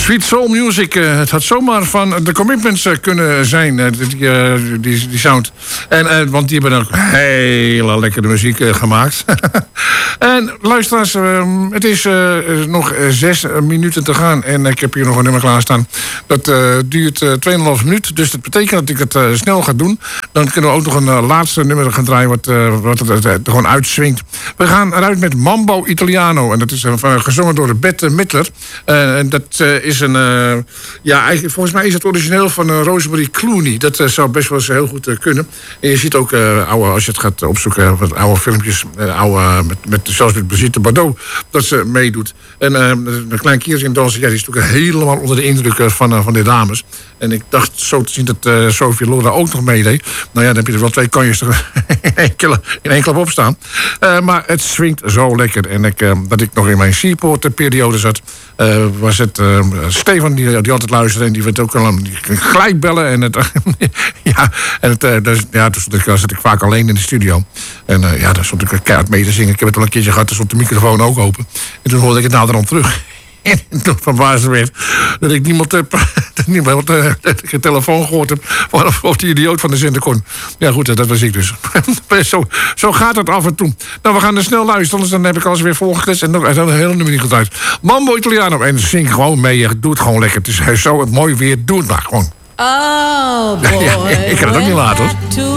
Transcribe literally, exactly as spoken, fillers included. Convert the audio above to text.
Sweet Soul Music. Uh, het had zomaar van de Commitments uh, kunnen zijn, uh, die, uh, die, die sound. En, uh, want die hebben ook hele lekkere muziek uh, gemaakt. En luisteraars, uh, het is uh, nog zes minuten te gaan. En ik heb hier nog een nummer klaarstaan. Dat uh, duurt uh, twee komma vijf minuut. Dus dat betekent dat ik het uh, snel ga doen. Dan kunnen we ook nog een uh, laatste nummer gaan draaien wat, uh, wat het uh, er gewoon uitswingt. We gaan eruit met Mambo Italiano. En dat is uh, gezongen door Bette Midler. Uh, en dat uh, is een... Uh, ja, eigenlijk, volgens mij is het origineel van uh, Rosemary Clooney. Dat uh, zou best wel eens heel goed uh, kunnen. En je ziet ook, uh, oude, als je het gaat opzoeken, wat oude filmpjes, uh, oude, met, met, zelfs met Brigitte Bardot, dat ze meedoet. En uh, een klein kiertje in dansen, ja, die is natuurlijk helemaal onder de indruk uh, van, uh, van de dames. En ik dacht zo te zien dat uh, Sophie Loren ook nog meedeed. Nou ja, dan heb je er wel twee kanjes er in één, keer, in één klap op staan. Uh, maar het swingt zo lekker. En ik, uh, dat ik nog in mijn Seaport-periode zat, uh, was het uh, Stefan die, die altijd luisterde. En die werd ook al die ging gelijk bellen. En het, ja, en het, uh, dus, ja, toen stond ik, zat ik vaak alleen in de studio. En uh, ja, daar stond ik keihard mee te zingen. Ik heb het wel een keertje gehad, toen stond de microfoon ook open. En toen hoorde ik het naderhand terug. En toen verbaasd werd dat ik niemand heb, dat niemand uh, dat ik een telefoon gehoord heb of, of die idioot van de zender kon. Ja goed, dat was ik dus. zo, zo gaat het af en toe. Nou, we gaan er snel luisteren, anders dan heb ik alles weer volgekletst en dan is een hele nummer niet goed uit. Mambo Italiano, en zing gewoon mee, doe het gewoon lekker. Het is zo mooi weer, doe het maar gewoon. Oh boy, ja, ik kan het ook niet laten hoor.